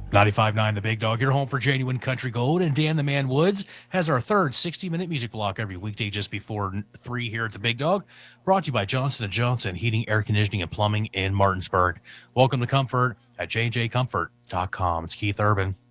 95.9 The Big Dog, your home for genuine country gold. And Dan the Man Woods has our third 60-minute music block every weekday just before 3 here at the Big Dog. Brought to you by Johnson & Johnson Heating, Air Conditioning, and Plumbing in Martinsburg. Welcome to Comfort at jjcomfort.com. It's Keith Urban.